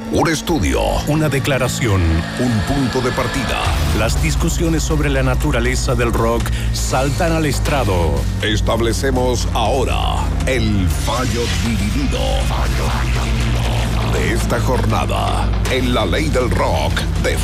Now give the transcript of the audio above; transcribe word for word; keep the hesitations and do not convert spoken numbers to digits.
Un estudio, una declaración, un punto de partida. Las discusiones sobre la naturaleza del rock saltan al estrado. Establecemos ahora el fallo dividido. Fallo dividido. De esta jornada, en la ley del rock de